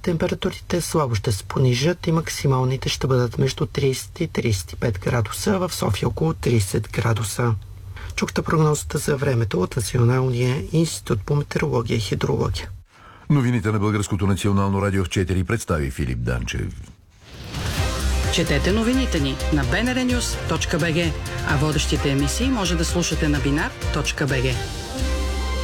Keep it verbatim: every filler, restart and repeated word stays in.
температурите слабо ще се понижат и максималните ще бъдат между трийсет и трийсет и пет градуса, в София около трийсет градуса. Чухте прогнозата за времето от Националния институт по метеорология и хидрология. Новините на Българското национално радио в четири представи Филип Данчев. Четете новините ни на би ен ар нюс точка би джи, а водещите емисии може да слушате на бинар точка би джи.